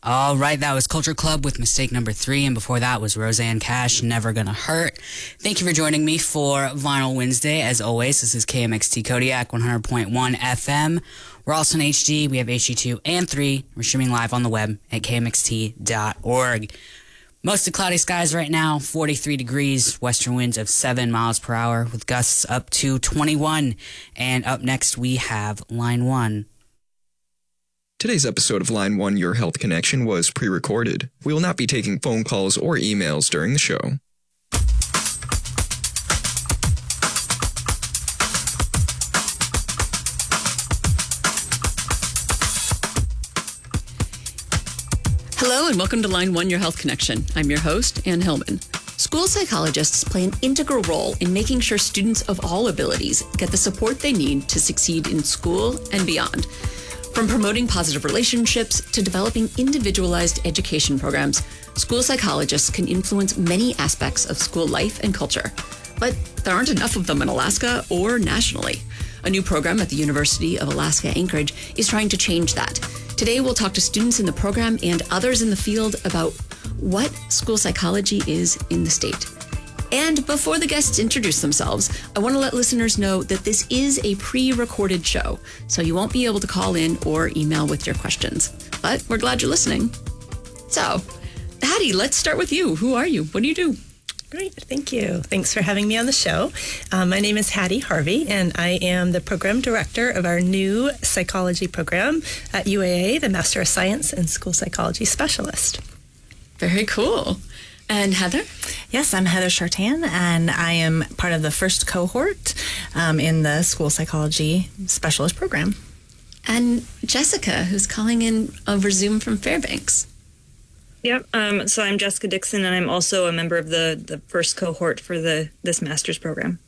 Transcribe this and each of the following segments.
All right, that was Culture Club with Mistake Number 3, and before that was Roseanne Cash, Never Gonna Hurt. Thank you for joining me for Vinyl Wednesday. As always, this is KMXT Kodiak 100.1 FM. We're also in HD. We have HD2 and 3. We're streaming live on the web at kmxt.org. Mostly cloudy skies right now, 43 degrees, western winds of 7 miles per hour with gusts up to 21. And up next, we have Line 1. Today's episode of Line 1 Your Health Connection was pre-recorded. We will not be taking phone calls or emails during the show. Hello and welcome to Line 1 Your Health Connection. I'm your host, Ann Hillman. School psychologists play an integral role in making sure students of all abilities get the support they need to succeed in school and beyond. From promoting positive relationships to developing individualized education programs, school psychologists can influence many aspects of school life and culture. But there aren't enough of them in Alaska or nationally. A new program at the University of Alaska Anchorage is trying to change that. Today, we'll talk to students in the program and others in the field about what school psychology is in the state. And before the guests introduce themselves, I want to let listeners know that this is a pre-recorded show, so you won't be able to call in or email with your questions. But we're glad you're listening. So, Hattie, let's start with you. Who are you? What do you do? Great, thank you. Thanks for having me on the show. My name is Hattie Harvey, and I am the program director of our new psychology program at UAA, the Master of Science and School Psychology Specialist. Very cool. And Heather? Yes, I'm Heather Chartan, and I am part of the first cohort in the School Psychology Specialist program. And Jessica, who's calling in over Zoom from Fairbanks. Yep. So I'm Jessica Dixon, and I'm also a member of the first cohort for this master's program.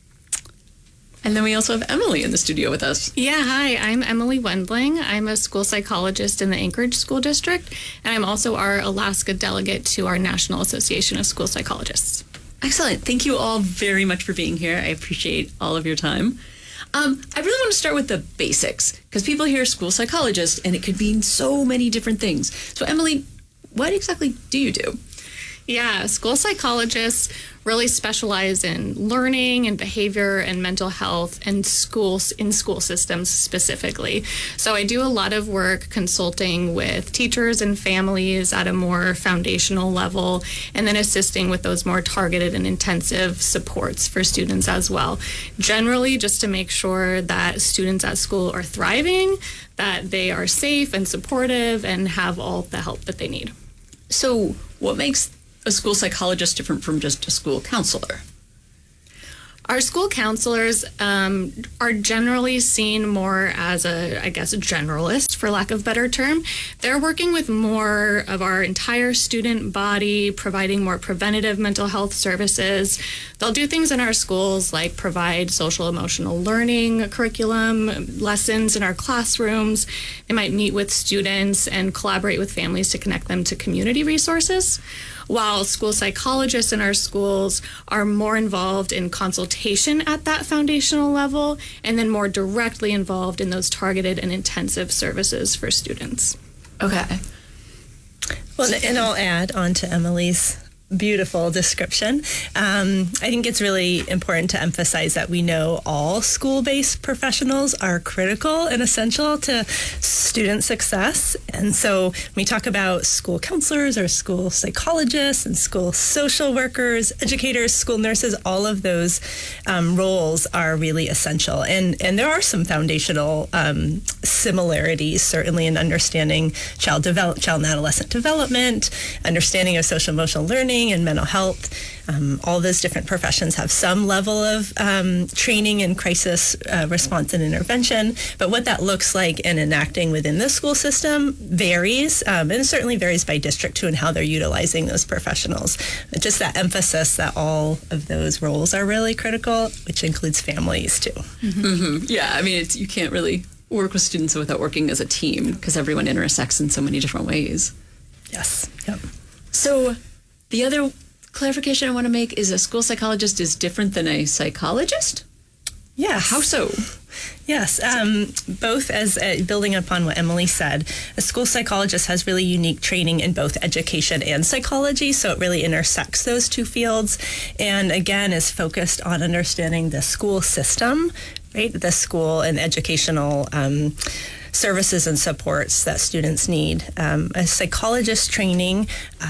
And then we also have Emily in the studio with us. Yeah, hi, I'm Emily Wendling. I'm a school psychologist in the Anchorage School District, and I'm also our Alaska delegate to our National Association of School Psychologists. Excellent. Thank you all very much for being here. I appreciate all of your time. I really want to start with the basics, because people hear school psychologist, and it could mean so many different things. So, Emily, what exactly do you do? Yeah, school psychologists really specialize in learning and behavior and mental health and schools in school systems specifically. So I do a lot of work consulting with teachers and families at a more foundational level, and then assisting with those more targeted and intensive supports for students as well. Generally, just to make sure that students at school are thriving, that they are safe and supportive and have all the help that they need. So what makes a school psychologist different from just a school counselor? Our school counselors are generally seen more as a generalist, for lack of a better term. They're working with more of our entire student body, providing more preventative mental health services. They'll do things in our schools like provide social emotional learning curriculum, lessons in our classrooms. They might meet with students and collaborate with families to connect them to community resources, while school psychologists in our schools are more involved in consultation at that foundational level and then more directly involved in those targeted and intensive services for students. Okay. Well, and I'll add on to Emily's beautiful description. I think it's really important to emphasize that we know all school-based professionals are critical and essential to student success. And so when we talk about school counselors or school psychologists and school social workers, educators, school nurses, all of those roles are really essential. And there are some foundational similarities, certainly in understanding child and adolescent development, understanding of social emotional learning, and mental health. All those different professions have some level of training in crisis response and intervention, but what that looks like in enacting within the school system varies, and it certainly varies by district too, and how they're utilizing those professionals. Just that emphasis that all of those roles are really critical, which includes families too. Mm-hmm. Mm-hmm. Yeah, I mean, you can't really work with students without working as a team, because everyone intersects in so many different ways. Yes. Yep. So the other clarification I want to make is a school psychologist is different than a psychologist? Yes. How so? Yes, both as building upon what Emily said, a school psychologist has really unique training in both education and psychology, so it really intersects those two fields, and again is focused on understanding the school system, right? The school and educational services and supports that students need. A psychologist training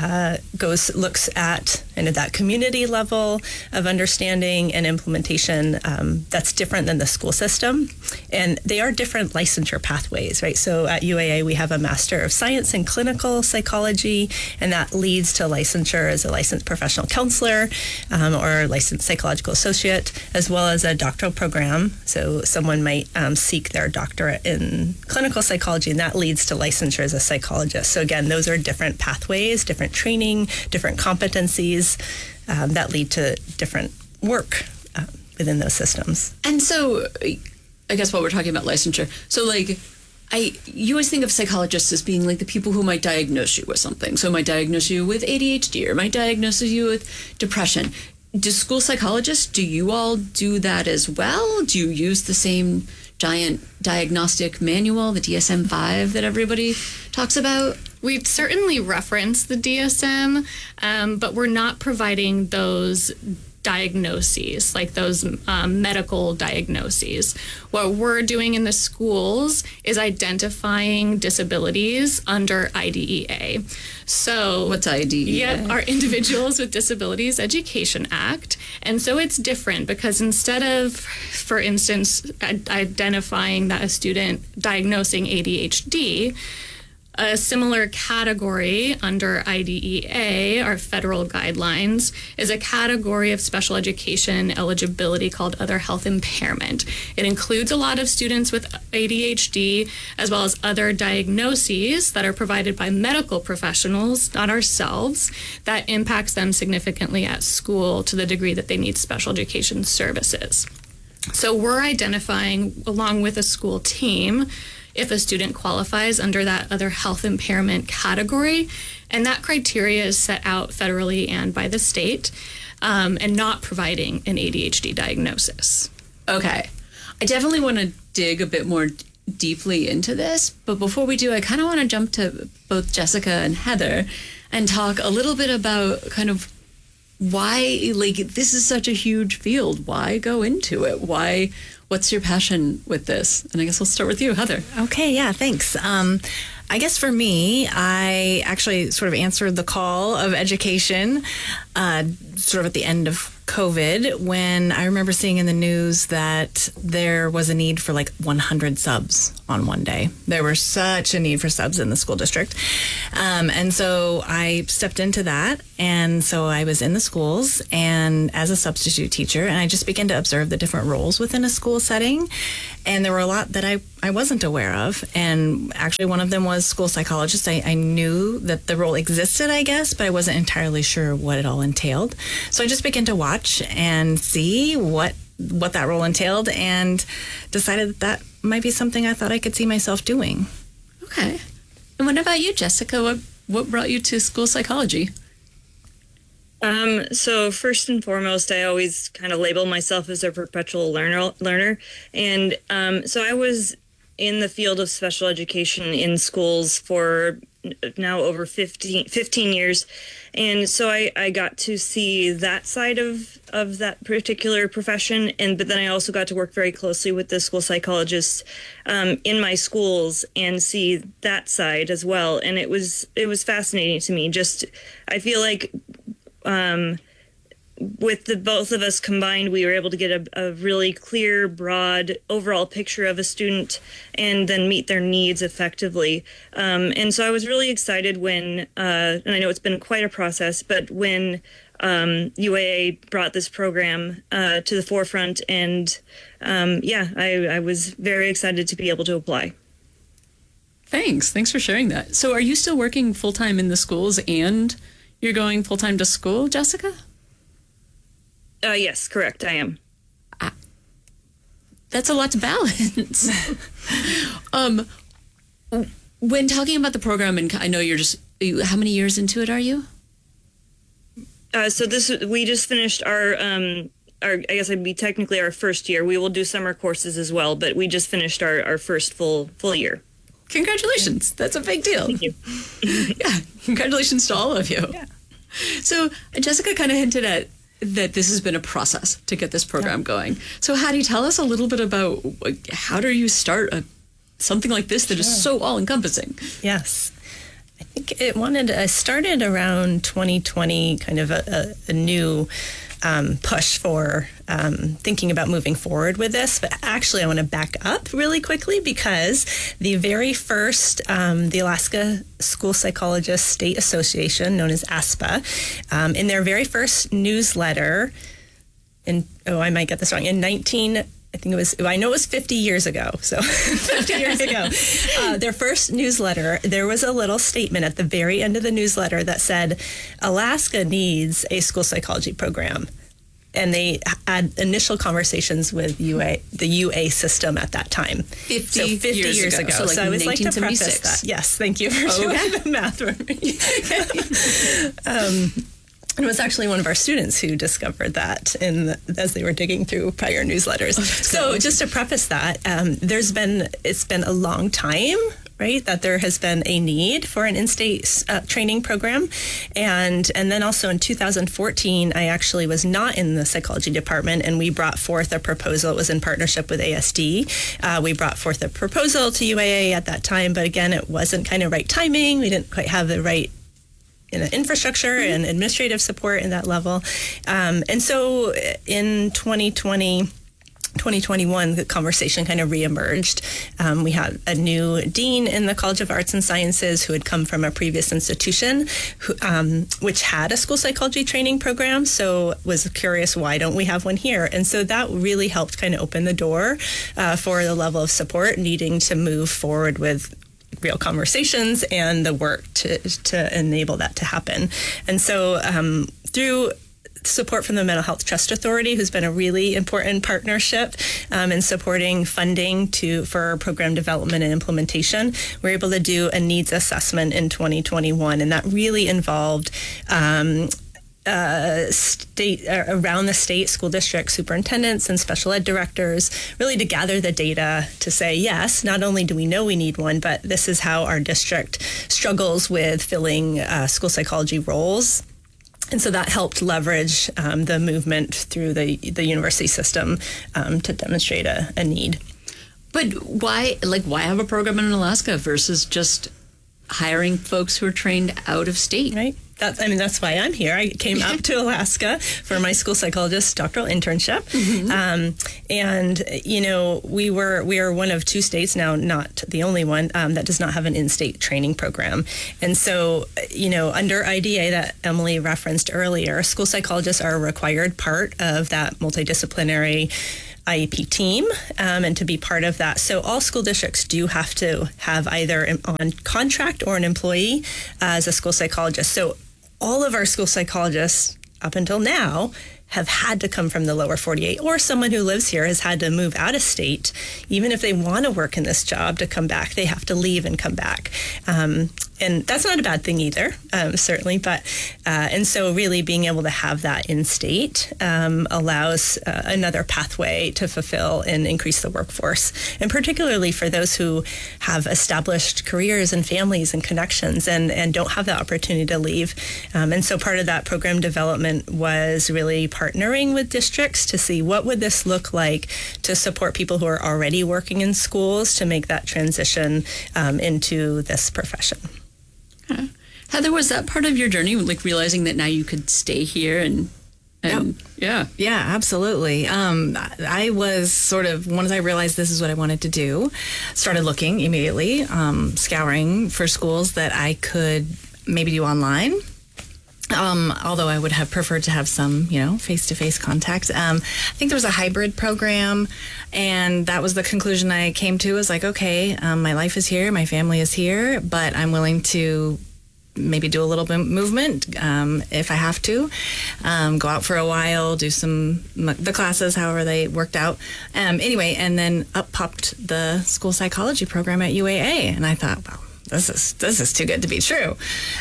looks at that community level of understanding and implementation that's different than the school system. And they are different licensure pathways, right? So at UAA, we have a Master of Science in Clinical Psychology, and that leads to licensure as a licensed professional counselor or licensed psychological associate, as well as a doctoral program. So someone might seek their doctorate in clinical psychology, and that leads to licensure as a psychologist. So again, those are different pathways, different training, different competencies that lead to different work within those systems. And so, I guess while we're talking about licensure, so like, you always think of psychologists as being like the people who might diagnose you with something. So might diagnose you with ADHD or might diagnose you with depression. Do school psychologists, do you all do that as well? Do you use the same giant diagnostic manual, the DSM-5 that everybody talks about? We certainly reference the DSM, but we're not providing those diagnoses, like those medical diagnoses. What we're doing in the schools is identifying disabilities under IDEA. So what's IDEA? Yeah, our Individuals with Disabilities Education Act. And so it's different because instead of, for instance, identifying that a student diagnosing ADHD, a similar category under IDEA, our federal guidelines, is a category of special education eligibility called other health impairment. It includes a lot of students with ADHD, as well as other diagnoses that are provided by medical professionals, not ourselves, that impacts them significantly at school to the degree that they need special education services. So we're identifying, along with a school team, if a student qualifies under that other health impairment category. And that criteria is set out federally and by the state, and not providing an ADHD diagnosis. Okay. I definitely want to dig a bit more deeply into this, but before we do, I kind of want to jump to both Jessica and Heather and talk a little bit about kind of why, like, this is such a huge field. Why go into it? What's your passion with this? And I guess we'll start with you, Heather. Okay, yeah, thanks. I guess for me, I actually sort of answered the call of education sort of at the end of COVID, when I remember seeing in the news that there was a need for like 100 subs on one day. There was such a need for subs in the school district. And so I stepped into that. And so I was in the schools and as a substitute teacher, and I just began to observe the different roles within a school setting. And there were a lot that I wasn't aware of. And actually one of them was school psychologist. I knew that the role existed, I guess, but I wasn't entirely sure what it all entailed. So I just began to watch and see what that role entailed and decided that might be something I thought I could see myself doing. Okay. And what about you, Jessica? What brought you to school psychology? So first and foremost, I always kind of label myself as a perpetual learner. And so I was in the field of special education in schools for now over 15 years. And so I got to see that side of that particular profession. But then I also got to work very closely with the school psychologists in my schools and see that side as well. And it was fascinating to me. I feel like with the both of us combined, we were able to get a really clear, broad overall picture of a student and then meet their needs effectively. And so I was really excited when, and I know it's been quite a process, but when UAA brought this program to the forefront, and I was very excited to be able to apply. Thanks for sharing that. So are you still working full-time in the schools and you're going full-time to school, Jessica? Yes, correct. I am. That's a lot to balance. When talking about the program, and I know how many years into it are you? So we just finished our I guess it'd be technically our first year. We will do summer courses as well, but we just finished our first full year. Congratulations. That's a big deal. Thank you. Yeah. Congratulations to all of you. Yeah. So Jessica kind of hinted at that this has been a process to get this program going. So Hattie, tell us a little bit about how do you start something like this that is so all-encompassing? Yes. I think it started around 2020, kind of a new push for thinking about moving forward with this. But actually, I want to back up really quickly because the very first, the Alaska School Psychologists State Association, known as ASPA, in their very first newsletter, I might get this wrong, I know it was 50 years ago, so 50 years ago. Their first newsletter, there was a little statement at the very end of the newsletter that said, Alaska needs a school psychology program. And they had initial conversations with the UA system at that time. 50 years ago. So, I always like to preface 1976. that. Yes, thank you for doing the math for me. It was actually one of our students who discovered that as they were digging through prior newsletters. So just to preface that, it's been a long time, right, that there has been a need for an in-state training program. And then also in 2014, I actually was not in the psychology department, and we brought forth a proposal. It was in partnership with ASD. We brought forth a proposal to UAA at that time, but again, it wasn't kind of right timing. We didn't quite have the right infrastructure and administrative support in that level. And so in 2021, the conversation kind of reemerged. We had a new dean in the College of Arts and Sciences who had come from a previous institution, which had a school psychology training program. So was curious, why don't we have one here? And so that really helped kind of open the door for the level of support needing to move forward with real conversations and the work to enable that to happen. And so through support from the Mental Health Trust Authority, who's been a really important partnership in supporting funding for program development and implementation, we're able to do a needs assessment in 2021. And that really involved around the state school district superintendents and special ed directors, really to gather the data to say, yes, not only do we know we need one, but this is how our district struggles with filling school psychology roles. And so that helped leverage the movement through the university system to demonstrate a need. But why have a program in Alaska versus just hiring folks who are trained out of state? Right. That's why I'm here. I came up to Alaska for my school psychologist doctoral internship. And, we are one of two states now, not the only one, that does not have an in-state training program. And so, under IDA that Emily referenced earlier, school psychologists are a required part of that multidisciplinary IEP team and to be part of that. So all school districts do have to have either on contract or an employee as a school psychologist. So all of our school psychologists up until now have had to come from the lower 48, or someone who lives here has had to move out of state. Even if they want to work in this job to come back, they have to leave and come back. And that's not a bad thing either, certainly. But and so really being able to have that in state allows another pathway to fulfill and increase the workforce. And particularly for those who have established careers and families and connections and don't have the opportunity to leave. And so part of that program development was really partnering with districts to see what would this look like to support people who are already working in schools to make that transition into this profession. Heather, was that part of your journey, like realizing that now you could stay here and Yeah, absolutely. I was sort of, once I realized this is what I wanted to do, started looking immediately, scouring for schools that I could maybe do online. Although I would have preferred to have some, face-to-face contact. I think there was a hybrid program, and that was the conclusion I came to. Was like, okay, my life is here, my family is here, but I'm willing to maybe do a little bit of movement if I have to, go out for a while, do the classes, however they worked out. Anyway, and then up popped the school psychology program at UAA, and I thought, wow, this is too good to be true.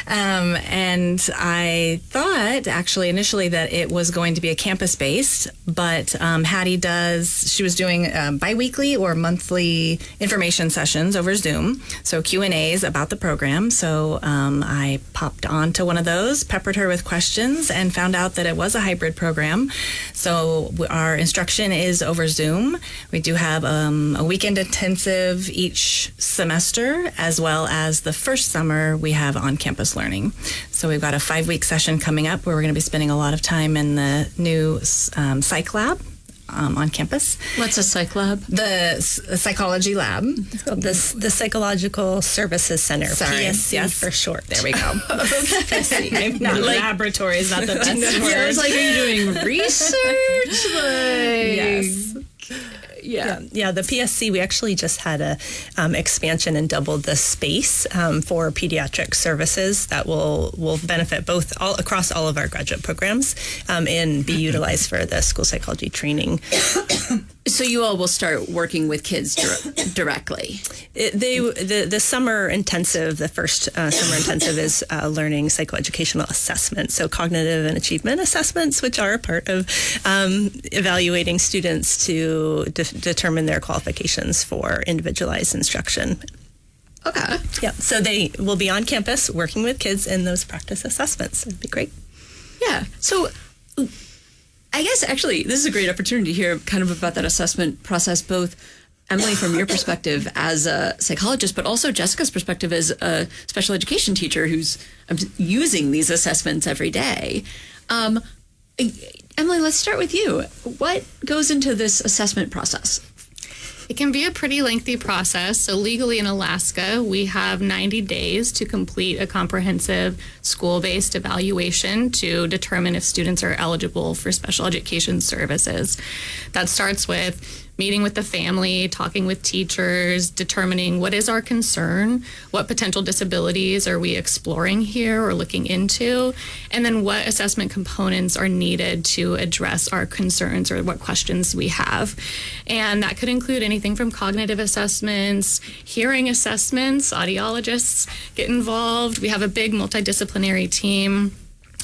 And I thought actually initially that it was going to be a campus-based, but Hattie she was doing biweekly or monthly information sessions over Zoom, so Q&As about the program. So I popped onto one of those, peppered her with questions, and found out that it was a hybrid program. So our instruction is over Zoom. We do have a weekend intensive each semester, as well as the first summer we have on-campus learning. So we've got a 5-week session coming up where we're going to be spending a lot of time in the new psych lab on campus. What's a psych lab? The psychology lab. It's called the Psychological Services Center, PSC for short. There we go. PSC. Not laboratory is not the best word. Yeah, I was like, are you doing research? Yes. Yeah, the PSC, we actually just had a expansion and doubled the space for pediatric services that will benefit across all of our graduate programs and be utilized for the school psychology training. So you all will start working with kids directly? The summer intensive, the first summer intensive is learning psychoeducational assessment. So cognitive and achievement assessments, which are a part of evaluating students to determine their qualifications for individualized instruction. Okay. Yeah. So they will be on campus working with kids in those practice assessments. It'd be great. Yeah. So I guess actually this is a great opportunity to hear kind of about that assessment process, both Emily, from your perspective as a psychologist, but also Jessica's perspective as a special education teacher who's using these assessments every day. Emily, let's start with you. What goes into this assessment process? It can be a pretty lengthy process. So legally in Alaska, we have 90 days to complete a comprehensive school-based evaluation to determine if students are eligible for special education services. That starts with meeting with the family, talking with teachers, determining what is our concern, what potential disabilities are we exploring here or looking into, and then what assessment components are needed to address our concerns or what questions we have. And that could include anything from cognitive assessments, hearing assessments, audiologists get involved. We have a big multidisciplinary team.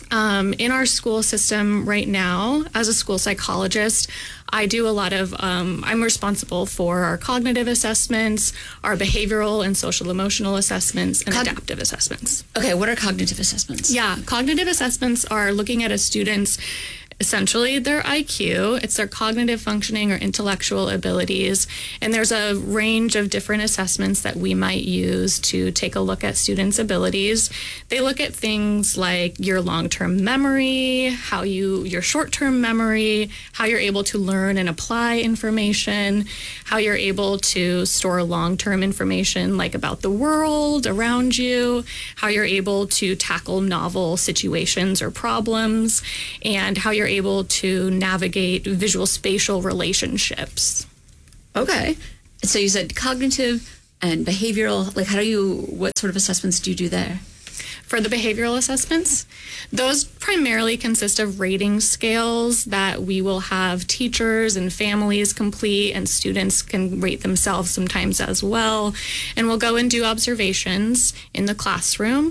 In our school system right now, as a school psychologist, I do a lot of, I'm responsible for our cognitive assessments, our behavioral and social emotional assessments, and adaptive assessments. Okay, what are cognitive assessments? Yeah, cognitive assessments are looking at a student's essentially their IQ, it's their cognitive functioning or intellectual abilities, and there's a range of different assessments that we might use to take a look at students' abilities. They look at things like your long-term memory, your short-term memory, how you're able to learn and apply information, how you're able to store long-term information like about the world around you, how you're able to tackle novel situations or problems, and how you're able to navigate visual spatial relationships. Okay. So you said cognitive and behavioral, what sort of assessments do you do there? For the behavioral assessments, those primarily consist of rating scales that we will have teachers and families complete, and students can rate themselves sometimes as well. And we'll go and do observations in the classroom,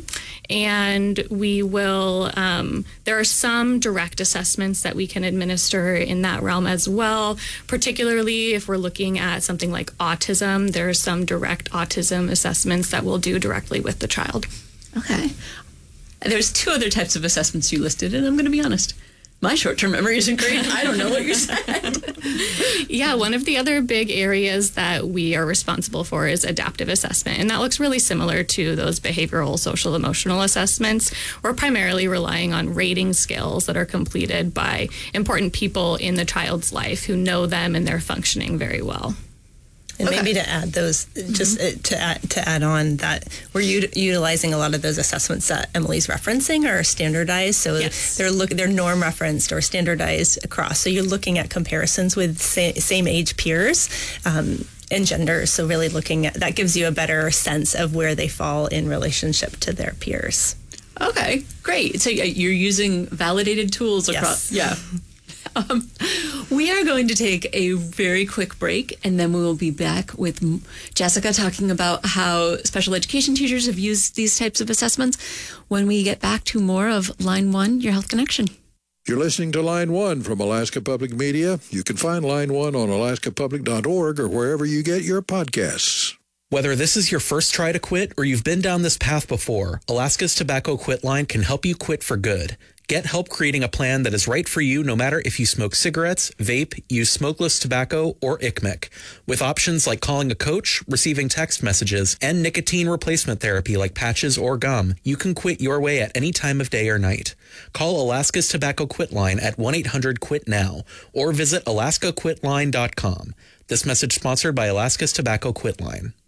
and we will, there are some direct assessments that we can administer in that realm as well, particularly if we're looking at something like autism. There are some direct autism assessments that we'll do directly with the child. Okay. There's 2 other types of assessments you listed, and I'm going to be honest. My short-term memory isn't great. I don't know what you said. Yeah, one of the other big areas that we are responsible for is adaptive assessment, and that looks really similar to those behavioral, social, emotional assessments. We're primarily relying on rating scales that are completed by important people in the child's life who know them and they're functioning very well. And maybe to add those, just to add on that, we're utilizing a lot of those assessments that Emily's referencing are standardized. So yes, they're norm referenced or standardized across. So you're looking at comparisons with same age peers and genders. So really looking at that gives you a better sense of where they fall in relationship to their peers. Okay, great. So you're using validated tools across. Yes. Yeah. We are going to take a very quick break, and then we will be back with Jessica talking about how special education teachers have used these types of assessments when we get back to more of Line 1, Your Health Connection. You're listening to Line 1 from Alaska Public Media. You can find Line 1 on alaskapublic.org or wherever you get your podcasts. Whether this is your first try to quit or you've been down this path before, Alaska's Tobacco Quit Line can help you quit for good. Get help creating a plan that is right for you no matter if you smoke cigarettes, vape, use smokeless tobacco, or ICMIC. With options like calling a coach, receiving text messages, and nicotine replacement therapy like patches or gum, you can quit your way at any time of day or night. Call Alaska's Tobacco Quit Line at 1-800-QUIT-NOW or visit alaskaquitline.com. This message sponsored by Alaska's Tobacco Quit Line.